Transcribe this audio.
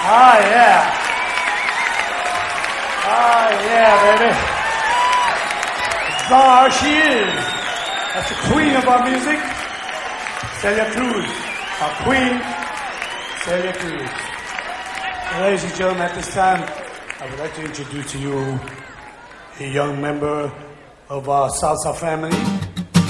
Ah, yeah. Ah, yeah, baby. There she is. That's the queen of our music, Celia Cruz. Our queen, Celia Cruz. Ladies and gentlemen, at this time, I would like to introduce to you a young member of our salsa family.